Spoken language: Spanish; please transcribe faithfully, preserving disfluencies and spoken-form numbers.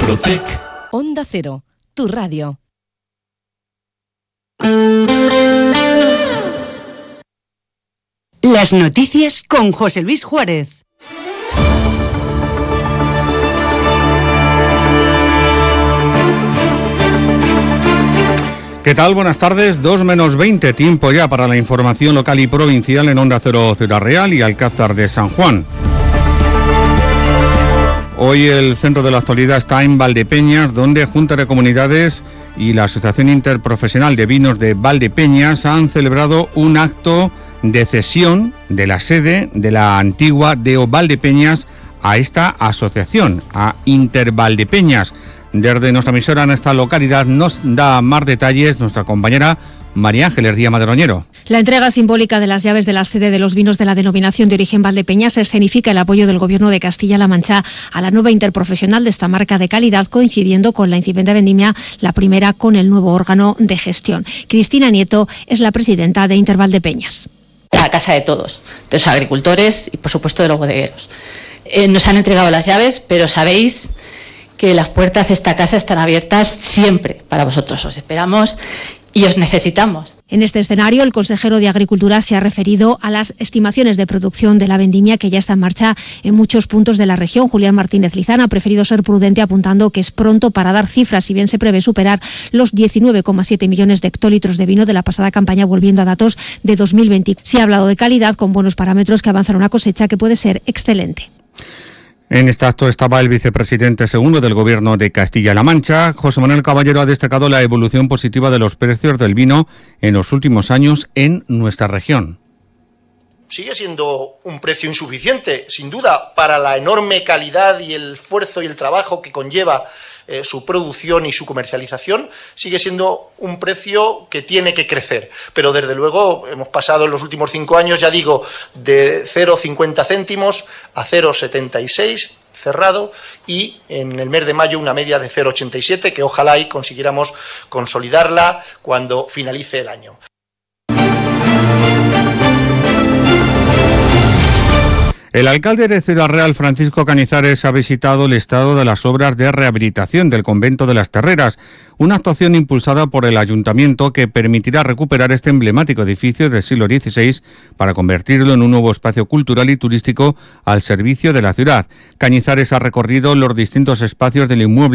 Protec. Onda Cero, tu radio. Las noticias con José Luis Juárez. ¿Qué tal? Buenas tardes, dos menos veinte, tiempo ya para la información local y provincial en Onda Cero Ciudad Real y Alcázar de San Juan. Hoy el centro de la actualidad está en Valdepeñas, donde Junta de Comunidades y la Asociación Interprofesional de Vinos de Valdepeñas han celebrado un acto de cesión de la sede de la antigua D E O Valdepeñas a esta asociación, a Intervaldepeñas. Desde nuestra emisora en esta localidad nos da más detalles nuestra compañera María Ángeles Díaz Madroñero. La entrega simbólica de las llaves de la sede de los vinos de la denominación de origen Valdepeñas escenifica el apoyo del Gobierno de Castilla-La Mancha a la nueva interprofesional de esta marca de calidad, coincidiendo con la incipiente vendimia, la primera con el nuevo órgano de gestión. Cristina Nieto es la presidenta de Intervaldepeñas. La casa de todos, de los agricultores y por supuesto de los bodegueros. Eh, nos han entregado las llaves, pero sabéis que las puertas de esta casa están abiertas siempre para vosotros. Os esperamos y os necesitamos. En este escenario, el consejero de Agricultura se ha referido a las estimaciones de producción de la vendimia que ya está en marcha en muchos puntos de la región. Julián Martínez Lizana ha preferido ser prudente, apuntando que es pronto para dar cifras, si bien se prevé superar los diecinueve coma siete millones de hectolitros de vino de la pasada campaña, volviendo a datos de dos mil veinte. Se ha hablado de calidad con buenos parámetros que avanzan una cosecha que puede ser excelente. En este acto estaba el vicepresidente segundo del Gobierno de Castilla-La Mancha. José Manuel Caballero ha destacado la evolución positiva de los precios del vino en los últimos años en nuestra región. Sigue siendo un precio insuficiente, sin duda, para la enorme calidad y el esfuerzo y el trabajo que conlleva eh, su producción y su comercialización. Sigue siendo un precio que tiene que crecer, pero desde luego hemos pasado en los últimos cinco años, ya digo, de cero coma cincuenta céntimos a cero coma setenta y seis cerrado, y en el mes de mayo una media de cero coma ochenta y siete, que ojalá y consiguiéramos consolidarla cuando finalice el año. El alcalde de Ciudad Real, Francisco Cañizares, ha visitado el estado de las obras de rehabilitación del convento de las Terreras, una actuación impulsada por el ayuntamiento que permitirá recuperar este emblemático edificio del siglo dieciséis para convertirlo en un nuevo espacio cultural y turístico al servicio de la ciudad. Cañizares ha recorrido los distintos espacios del inmueble